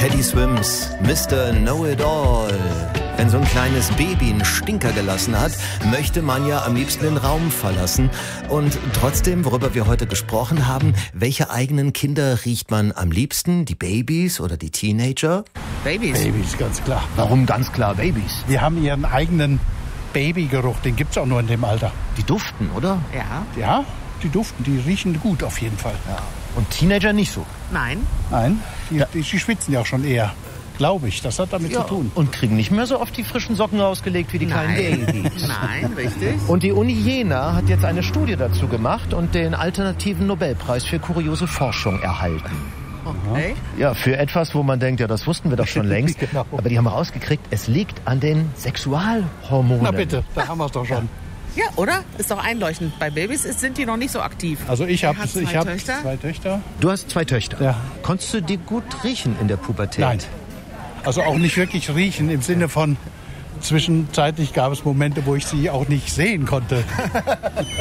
Teddy Swims, Mr. Know-It-All. Wenn so ein kleines Baby einen Stinker gelassen hat, möchte man ja am liebsten den Raum verlassen. Und trotzdem, worüber wir heute gesprochen haben, welche eigenen Kinder riecht man am liebsten? Die Babys oder die Teenager? Babys. Babys, ganz klar. Warum ganz klar Babys? Die haben ihren eigenen Babygeruch, den gibt's auch nur in dem Alter. Die duften, oder? Ja. Ja, die duften, die riechen gut auf jeden Fall. Ja. Und Teenager nicht so? Nein. Nein, die schwitzen ja auch schon eher. Glaube ich, das hat damit zu tun. Und kriegen nicht mehr so oft die frischen Socken rausgelegt wie die kleinen Babys. Nein, richtig. Und die Uni Jena hat jetzt eine Studie dazu gemacht und den alternativen Nobelpreis für kuriose Forschung erhalten. Okay. Ja, für etwas, wo man denkt, ja, das wussten wir doch schon längst. Genau. Aber die haben rausgekriegt, es liegt an den Sexualhormonen. Na bitte, da haben wir es doch schon. Ja, oder? Ist doch einleuchtend. Bei Babys sind die noch nicht so aktiv. Also ich habe Wer hat zwei Töchter. Du hast 2 Töchter. Ja. Konntest du die gut riechen in der Pubertät? Nein. Also auch nicht wirklich riechen im Sinne von zwischenzeitlich gab es Momente, wo ich sie auch nicht sehen konnte.